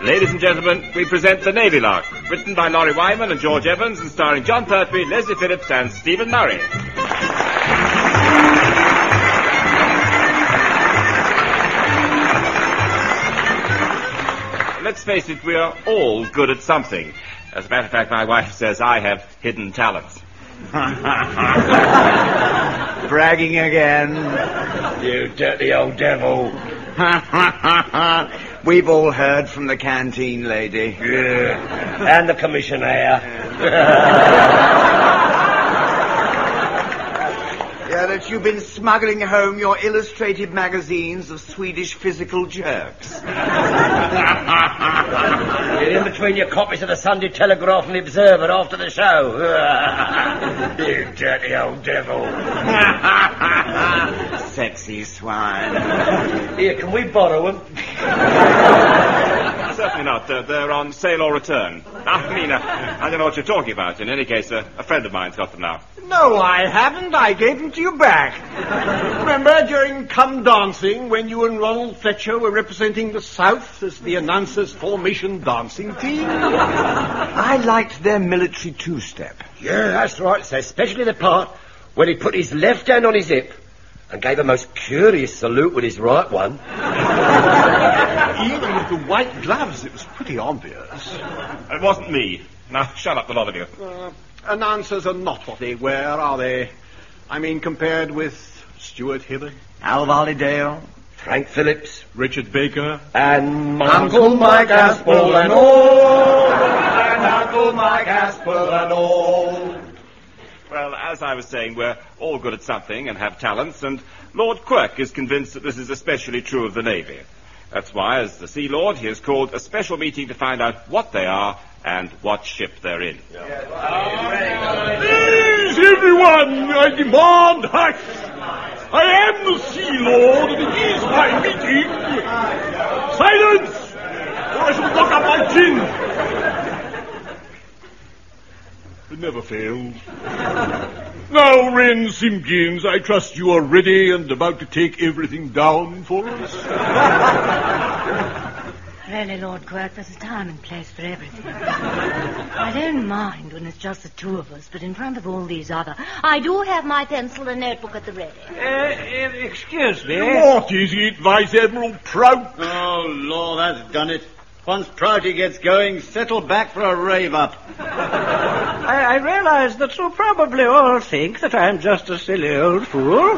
Ladies and gentlemen, we present The Navy Lark, written by Laurie Wyman and George Evans and starring John Pertwee, Leslie Phillips and Stephen Murray. Let's face it, we are all good at something. As a matter of fact, my wife says I have hidden talents. Bragging again. You dirty old devil. We've all heard from the canteen lady. Yeah. And the commissioner. Yeah, that you've been smuggling home your illustrated magazines of Swedish physical jerks. You're in between your copies of the Sunday Telegraph and the Observer after the show. You dirty old devil. Sexy swine. Here, can we borrow them? Certainly not. They're on sale or return. I don't know what you're talking about. In any case, a friend of mine's got them now. No, I haven't. I gave them to you back. Remember during Come Dancing when you and Ronald Fletcher were representing the South as the announcers' formation dancing team? I liked their military two-step. Yeah, that's right, sir. Especially the part when he put his left hand on his hip and gave a most curious salute with his right one. Even with the white gloves, it was pretty obvious. It wasn't me. Now, shut up, the lot of you. Announcers are not what they were, are they? I mean, compared with Stuart Hibber, Al Volleydale, Frank Phillips, Richard Baker, and Uncle Mike Aspel and all. And Uncle Mike Aspel and all. Well, as I was saying, we're all good at something and have talents, and Lord Quirk is convinced that this is especially true of the Navy. That's why, as the Sea Lord, he has called a special meeting to find out what they are and what ship they're in. Please, everyone, I demand hush. I am the Sea Lord, and it is my meeting. Silence, or I shall knock up my chin. It never fails. Now, Wren Simpkins, I trust you are ready and about to take everything down for us. Really, Lord Quirk, there's a time and place for everything. I don't mind when it's just the two of us, but in front of all these other... I do have my pencil and notebook at the ready. Excuse me. What is it, Vice Admiral Prout? Oh, Lord, that's done it. Once Prouty gets going, settle back for a rave-up. I realize that you probably all think that I'm just a silly old fool.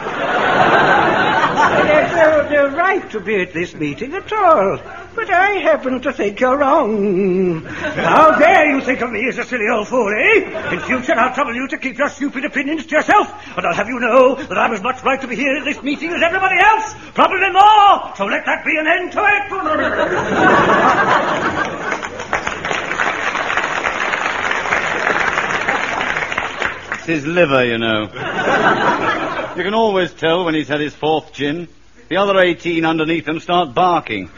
There's no right to be at this meeting at all. But I happen to think you're wrong. How dare you think of me as a silly old fool, eh? In future, I'll trouble you to keep your stupid opinions to yourself. And I'll have you know that I'm as much right to be here at this meeting as everybody else. Probably more. So let that be an end to it. It's his liver, you know. You can always tell when he's had his fourth gin. The other 18 underneath him start barking.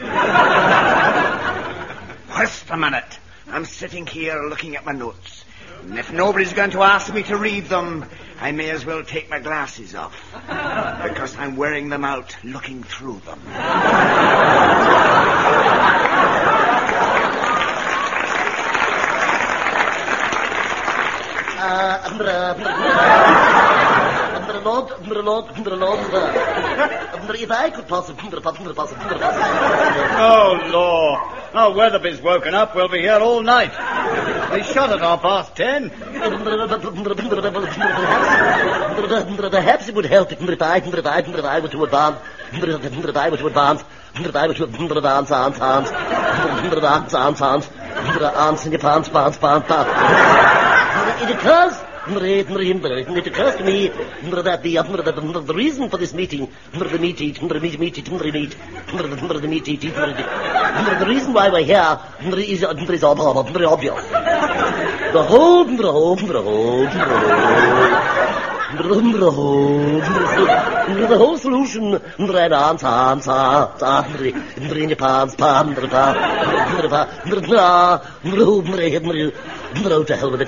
Just a minute. I'm sitting here looking at my notes. And if nobody's going to ask me to read them, I may as well take my glasses off. Because I'm wearing them out looking through them. If I could possibly... Oh, Lord. Now Weatherby's woken up. We'll be here all night. They shut at 10:30. Perhaps it would help if I were to advance. It occurs to me that the reason for this meeting, the reason why we're here is obvious. The whole solution to hell with it.